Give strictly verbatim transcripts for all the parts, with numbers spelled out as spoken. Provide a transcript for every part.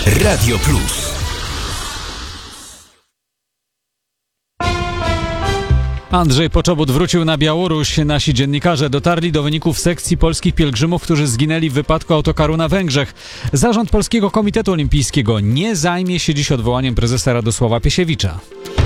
Radio Plus. Andrzej Poczobut wrócił na Białoruś. Nasi dziennikarze dotarli do wyników sekcji polskich pielgrzymów, którzy zginęli w wypadku autokaru na Węgrzech. Zarząd Polskiego Komitetu Olimpijskiego nie zajmie się dziś odwołaniem prezesa Radosława Piesiewicza.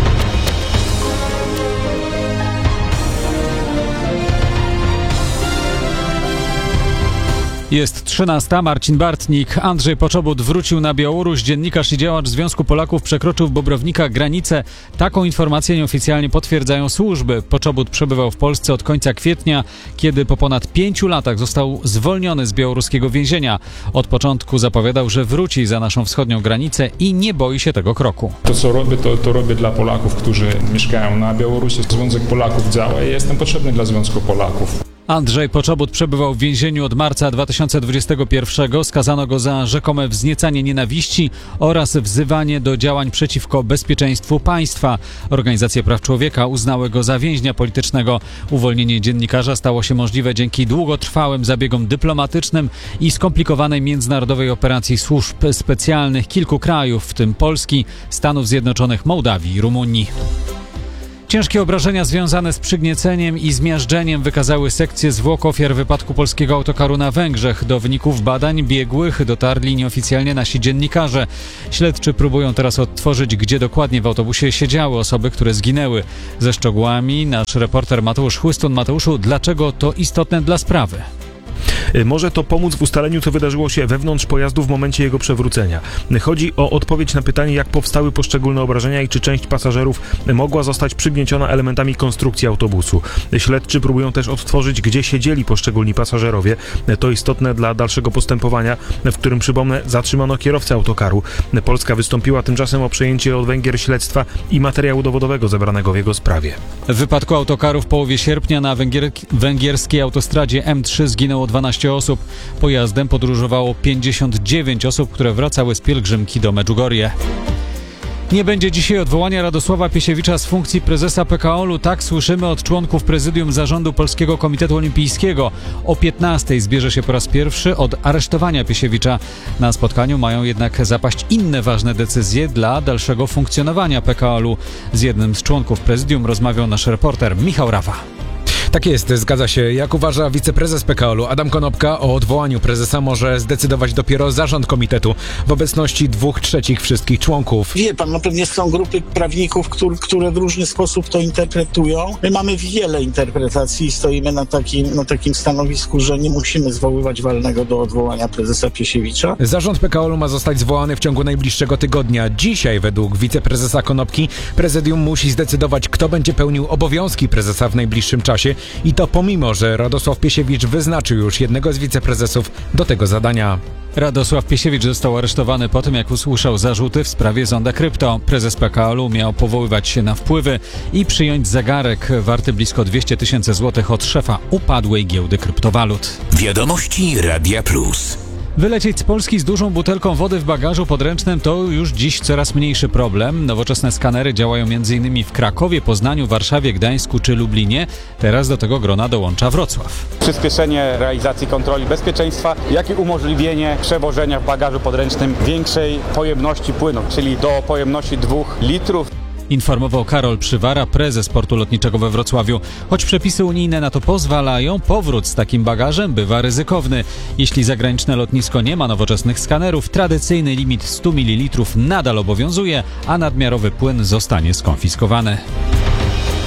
Jest trzynasta. Marcin Bartnik. Andrzej Poczobut wrócił na Białoruś. Dziennikarz i działacz Związku Polaków przekroczył w Bobrownikach granicę. Taką informację nieoficjalnie potwierdzają służby. Poczobut przebywał w Polsce od końca kwietnia, kiedy po ponad pięciu latach został zwolniony z białoruskiego więzienia. Od początku zapowiadał, że wróci za naszą wschodnią granicę i nie boi się tego kroku. To, co robię, to, to robię dla Polaków, którzy mieszkają na Białorusi. Związek Polaków działa i jestem potrzebny dla Związku Polaków. Andrzej Poczobut przebywał w więzieniu od marca dwa tysiące dwudziestego pierwszego. Skazano go za rzekome wzniecanie nienawiści oraz wzywanie do działań przeciwko bezpieczeństwu państwa. Organizacje praw człowieka uznały go za więźnia politycznego. Uwolnienie dziennikarza stało się możliwe dzięki długotrwałym zabiegom dyplomatycznym i skomplikowanej międzynarodowej operacji służb specjalnych kilku krajów, w tym Polski, Stanów Zjednoczonych, Mołdawii i Rumunii. Ciężkie obrażenia związane z przygnieceniem i zmiażdżeniem wykazały sekcje zwłok ofiar wypadku polskiego autokaru na Węgrzech. Do wyników badań biegłych dotarli nieoficjalnie nasi dziennikarze. Śledczy próbują teraz odtworzyć, gdzie dokładnie w autobusie siedziały osoby, które zginęły. Ze szczegółami nasz reporter Mateusz Chłystun. Mateuszu, dlaczego to istotne dla sprawy? Może to pomóc w ustaleniu, co wydarzyło się wewnątrz pojazdu w momencie jego przewrócenia. Chodzi o odpowiedź na pytanie, jak powstały poszczególne obrażenia i czy część pasażerów mogła zostać przygnieciona elementami konstrukcji autobusu. Śledczy próbują też odtworzyć, gdzie siedzieli poszczególni pasażerowie. To istotne dla dalszego postępowania, w którym, przypomnę, zatrzymano kierowcę autokaru. Polska wystąpiła tymczasem o przejęcie od Węgier śledztwa i materiału dowodowego zebranego w jego sprawie. W wypadku autokaru w połowie sierpnia na węgier- węgierskiej autostradzie M trzy zginęło dwanaście osób. Pojazdem podróżowało pięćdziesiąt dziewięć osób, które wracały z pielgrzymki do Medjugorje. Nie będzie dzisiaj odwołania Radosława Piesiewicza z funkcji prezesa P K O L u. Tak słyszymy od członków prezydium zarządu Polskiego Komitetu Olimpijskiego. O piętnastej zbierze się po raz pierwszy od aresztowania Piesiewicza. Na spotkaniu mają jednak zapaść inne ważne decyzje dla dalszego funkcjonowania P K O L u. Z jednym z członków prezydium rozmawiał nasz reporter Michał Rawa. Tak jest, zgadza się. Jak uważa wiceprezes P K O L u Adam Konopka, o odwołaniu prezesa może zdecydować dopiero zarząd komitetu w obecności dwóch trzecich wszystkich członków. Wie pan, no pewnie są grupy prawników, które, które w różny sposób to interpretują. My mamy wiele interpretacji i stoimy na takim, na takim stanowisku, że nie musimy zwoływać walnego do odwołania prezesa Piesiewicza. Zarząd P K O L u ma zostać zwołany w ciągu najbliższego tygodnia. Dzisiaj, według wiceprezesa Konopki, prezydium musi zdecydować, kto będzie pełnił obowiązki prezesa w najbliższym czasie. I to pomimo, że Radosław Piesiewicz wyznaczył już jednego z wiceprezesów do tego zadania. Radosław Piesiewicz został aresztowany po tym, jak usłyszał zarzuty w sprawie Zonda Krypto. Prezes P K O L u miał powoływać się na wpływy i przyjąć zegarek warty blisko dwieście tysięcy złotych od szefa upadłej giełdy kryptowalut. Wiadomości Radia Plus. Wylecieć z Polski z dużą butelką wody w bagażu podręcznym to już dziś coraz mniejszy problem. Nowoczesne skanery działają m.in. w Krakowie, Poznaniu, Warszawie, Gdańsku czy Lublinie. Teraz do tego grona dołącza Wrocław. Przyspieszenie realizacji kontroli bezpieczeństwa, jak i umożliwienie przewożenia w bagażu podręcznym większej pojemności płynu, czyli do pojemności dwóch litrów. Informował Karol Przywara, prezes portu lotniczego we Wrocławiu. Choć przepisy unijne na to pozwalają, powrót z takim bagażem bywa ryzykowny. Jeśli zagraniczne lotnisko nie ma nowoczesnych skanerów, tradycyjny limit sto mililitrów nadal obowiązuje, a nadmiarowy płyn zostanie skonfiskowany.